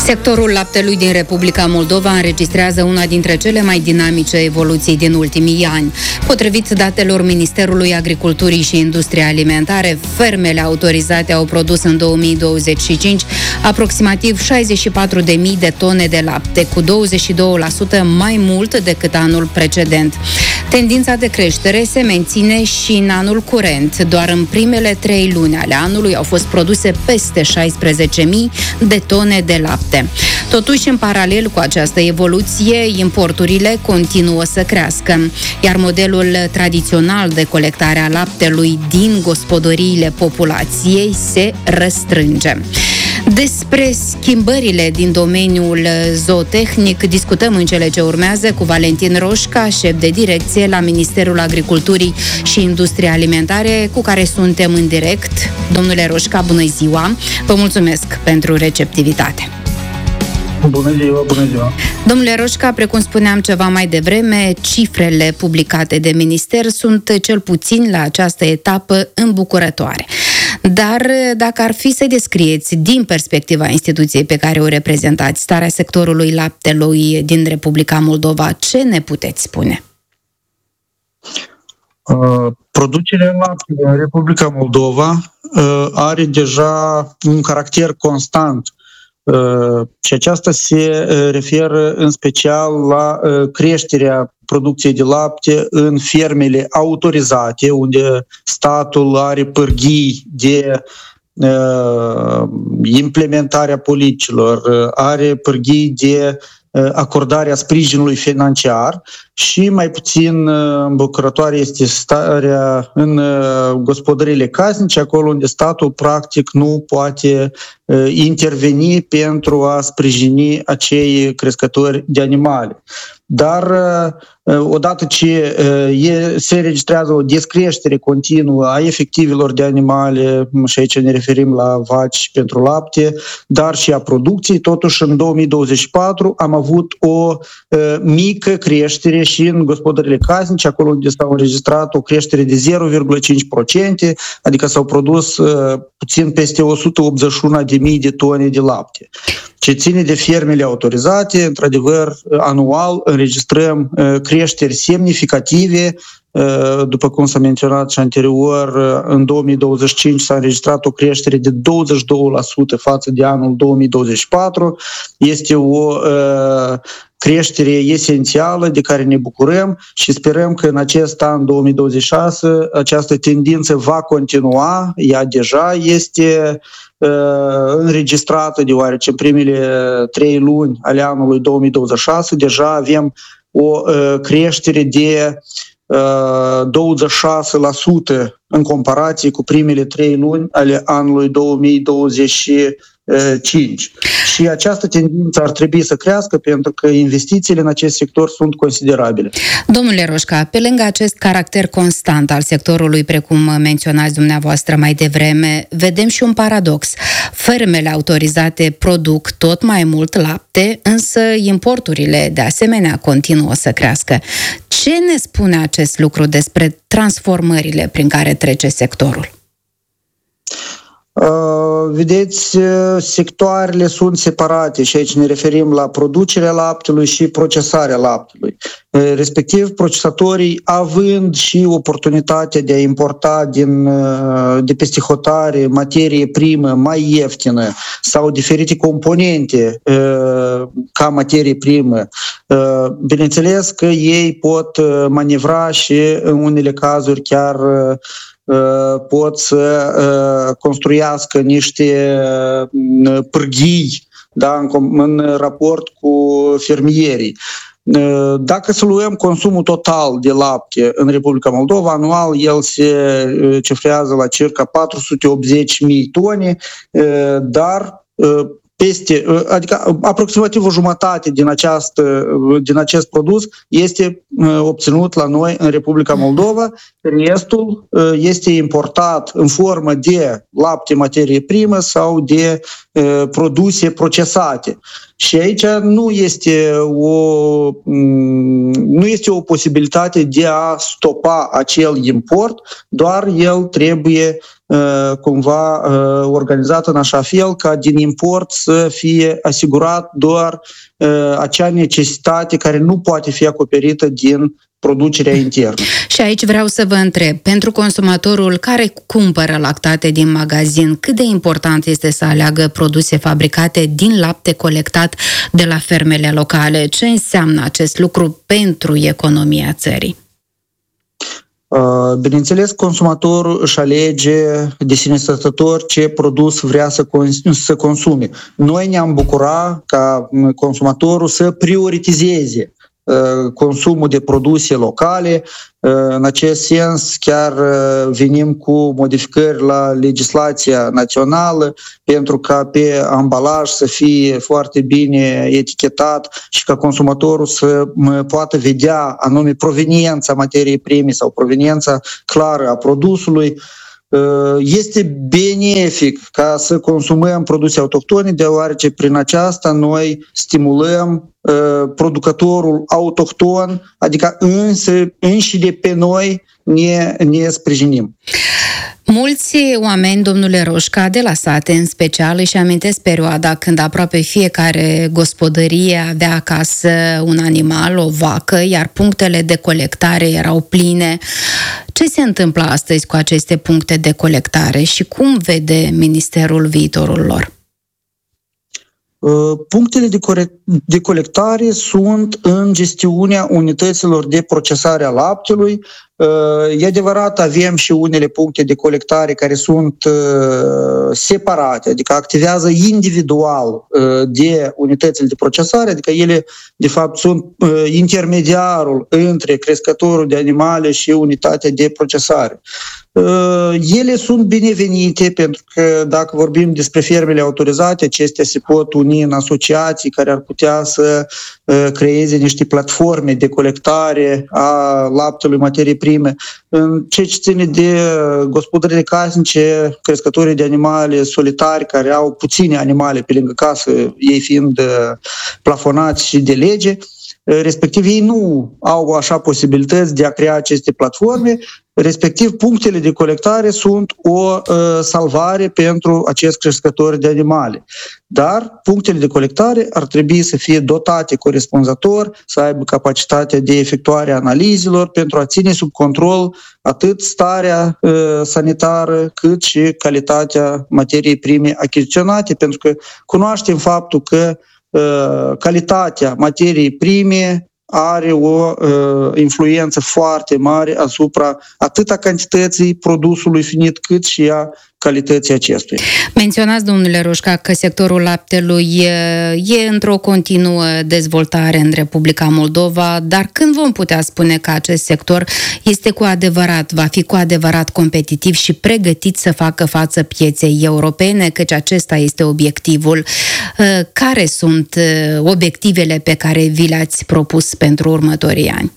Sectorul laptelui din Republica Moldova înregistrează una dintre cele mai dinamice evoluții din ultimii ani. Potrivit datelor Ministerului Agriculturii și Industriei Alimentare, fermele autorizate au produs în 2025 aproximativ 64.000 de tone de lapte, cu 22% mai mult decât anul precedent. Tendința de creștere se menține și în anul curent. Doar în primele 3 luni ale anului au fost produse peste 16.000 de tone de lapte. Totuși, în paralel cu această evoluție, importurile continuă să crească, iar modelul tradițional de colectare a laptelui din gospodăriile populației se restrânge. Despre schimbările din domeniul zootehnic discutăm în cele ce urmează cu Valentin Roșca, șef de direcție la Ministerul Agriculturii și Industriei Alimentare, cu care suntem în direct. Domnule Roșca, bună ziua! Vă mulțumesc pentru receptivitate! Bună ziua, bună ziua! Domnule Roșca, precum spuneam ceva mai devreme, cifrele publicate de minister sunt cel puțin la această etapă îmbucurătoare. Dar dacă ar fi să descrieți din perspectiva instituției pe care o reprezentați starea sectorului laptelui din Republica Moldova, ce ne puteți spune? Producerea laptelui în Republica Moldova are deja un caracter constant. Și aceasta se referă în special la creșterea producției de lapte în fermele autorizate, unde statul are pârghii de implementarea politicilor, are pârghii de acordarea sprijinului financiar și mai puțin îmbucurătoare este starea în gospodăriile casnice, acolo unde statul practic nu poate interveni pentru a sprijini acei crescători de animale. Dar odată ce se înregistrează o descreștere continuă a efectivelor de animale, și aici ne referim la vaci pentru lapte, dar și a producției, totuși în 2024 am avut o mică creștere și în gospodările casnice, acolo unde s-a înregistrat o creștere de 0,5%, adică s-au produs puțin peste 181.000 de tone de lapte. Ce ține de fermele autorizate, într-adevăr, anual înregistrăm creșteri semnificative. După cum s-a menționat și anterior, în 2025 s-a înregistrat o creștere de 22% față de anul 2024. Este o creștere esențială de care ne bucurăm și sperăm că în acest an 2026 această tendință va continua. Ea deja este înregistrată, deoarece în primele 3 luni ale anului 2026 deja avem o creștere de 26% în comparație cu primele 3 luni ale anului 2025. Și această tendință ar trebui să crească pentru că investițiile în acest sector sunt considerabile. Domnule Roșca, pe lângă acest caracter constant al sectorului, precum menționați dumneavoastră mai devreme, vedem și un paradox. Fermele autorizate produc tot mai mult lapte, însă importurile de asemenea continuă să crească. Ce ne spune acest lucru despre transformările prin care trece sectorul? Vedeți, sectoarele sunt separate și aici ne referim la producerea laptelui și procesarea laptelui. Respectiv, procesatorii, având și oportunitatea de a importa de peste hotare materie primă mai ieftină sau diferite componente ca materie primă, bineînțeles că ei pot manevra și în unele cazuri chiar pot să construiască niște pârghii, da, în raport cu fermierii. Dacă să luăm consumul total de lapte în Republica Moldova, anual el se cifrează la circa 480.000 tone, dar adică aproximativ o jumătate din acest produs este obținut la noi în Republica Moldova, restul este importat în formă de lapte materie primă sau de produse procesate. Și aici nu este o posibilitate de a stopa acel import, doar el trebuie cumva organizat în așa fel ca din import să fie asigurat doar acea necesitate care nu poate fi acoperită din producerea internă. Și aici vreau să vă întreb, pentru consumatorul care cumpără lactate din magazin, cât de important este să aleagă produse fabricate din lapte colectat de la fermele locale? Ce înseamnă acest lucru pentru economia țării? Bineînțeles, consumatorul își alege de sine stătător ce produs vrea să consume. Noi ne-am bucurat ca consumatorul să prioritizeze consumul de produse locale. În acest sens, chiar venim cu modificări la legislația națională pentru ca pe ambalaj să fie foarte bine etichetat și ca consumatorul să poată vedea anume proveniența materiei prime sau proveniența clară a produsului. Este benefic ca să consumăm produse autohtone, deoarece prin aceasta noi stimulăm producătorul autohton, adică înșine pe noi ne sprijinim. Mulți oameni, domnule Roșca, de la sate în special, își amintesc perioada când aproape fiecare gospodărie avea acasă un animal, o vacă, iar punctele de colectare erau pline. Ce se întâmplă astăzi cu aceste puncte de colectare și cum vede Ministerul viitorul lor? Punctele de colectare sunt în gestiunea unităților de procesare a laptelui. E adevărat, avem și unele puncte de colectare care sunt separate, adică activează individual de unitățile de procesare, adică ele, de fapt, sunt intermediarul între crescătorul de animale și unitatea de procesare. Ele sunt binevenite pentru că dacă vorbim despre fermele autorizate, acestea se pot uni în asociații care ar putea să creeze niște platforme de colectare a laptelui, materii prime. În ceea ce ține de gospodările casnice, crescătorii de animale solitari care au puține animale pe lângă casă, ei fiind plafonați și de lege, respectiv ei nu au așa posibilități de a crea aceste platforme, respectiv punctele de colectare sunt o salvare pentru acest crescător de animale. Dar punctele de colectare ar trebui să fie dotate corespunzător, să aibă capacitatea de efectuare a analizelor pentru a ține sub control atât starea sanitară cât și calitatea materiei prime achiziționate, pentru că cunoaștem faptul că calitatea materiei prime are o influență foarte mare asupra atât a cantității produsului finit cât și a calității acestuia. Menționați, domnule Roșca, că sectorul laptelui e într-o continuă dezvoltare în Republica Moldova, dar când vom putea spune că acest sector este cu adevărat, va fi cu adevărat competitiv și pregătit să facă față pieței europene, căci acesta este obiectivul. Care sunt obiectivele pe care vi le-ați propus pentru următorii ani?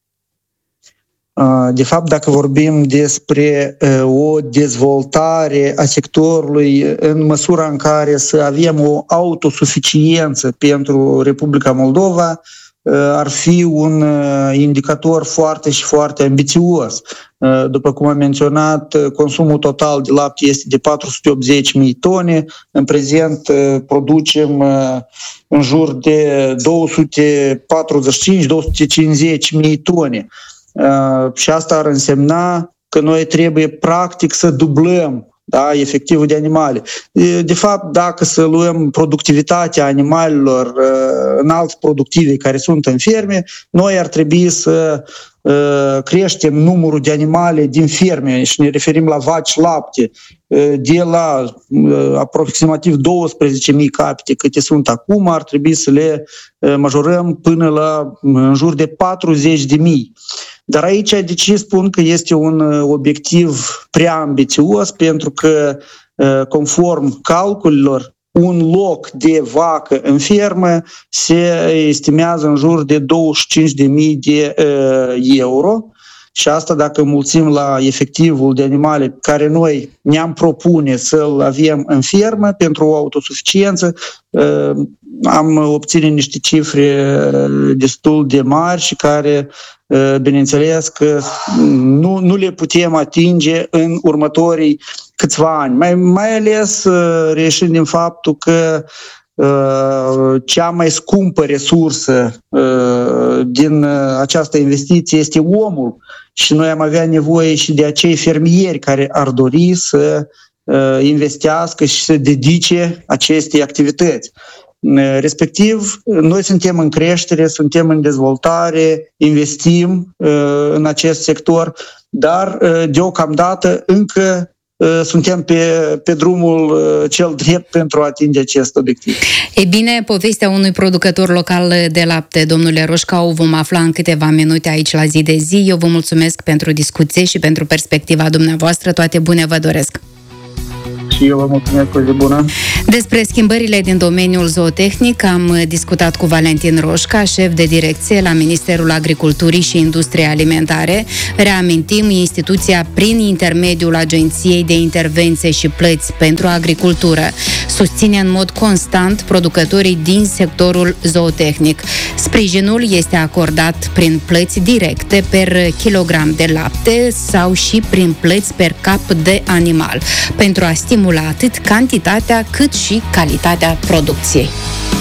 De fapt, dacă vorbim despre o dezvoltare a sectorului în măsura în care să avem o autosuficiență pentru Republica Moldova, ar fi un indicator foarte și foarte ambițios. După cum am menționat, consumul total de lapte este de 480.000 tone. În prezent producem în jur de 245-250.000 tone. Și asta ar însemna că noi trebuie practic să dublăm efectivul de animale. De fapt, dacă să luăm productivitatea animalelor înalt productive care sunt în ferme, noi ar trebui să creștem numărul de animale din ferme și ne referim la vaci lapte de la aproximativ 12.000 capite câte sunt acum, ar trebui să le majorăm până la în jur de 40.000. Dar aici de ce spun că este un obiectiv prea ambițios? Pentru că, conform calculelor, un loc de vacă în fermă se estimează în jur de 25.000 de euro. Și asta dacă mulțim la efectivul de animale care noi ne-am propune să-l avem în fermă pentru o autosuficiență, am obține niște cifre destul de mari și care, bineînțeles, că nu le putem atinge în următorii câțiva ani, mai ales reieșind din faptul că cea mai scumpă resursă din această investiție este omul și noi am avea nevoie și de acei fermieri care ar dori să investească și să dedice acestei activități. Respectiv, noi suntem în creștere, suntem în dezvoltare, investim în acest sector, dar deocamdată încă suntem pe drumul cel drept pentru a atinge acest obiectiv. E bine, povestea unui producător local de lapte, domnule Roșca, o vom afla în câteva minute aici la Zi de Zi. Eu vă mulțumesc pentru discuție și pentru perspectiva dumneavoastră. Toate bune vă doresc! Și eu vă mulțumesc, o zi bună. Despre schimbările din domeniul zootehnic am discutat cu Valentin Roșca, șef de direcție la Ministerul Agriculturii și Industriei Alimentare. Reamintim, instituția, prin intermediul Agenției de Intervenție și Plăți pentru Agricultură, susține în mod constant producătorii din sectorul zootehnic. Sprijinul este acordat prin plăți directe per kilogram de lapte sau și prin plăți per cap de animal, pentru a stimula atât cantitatea cât și calitatea producției.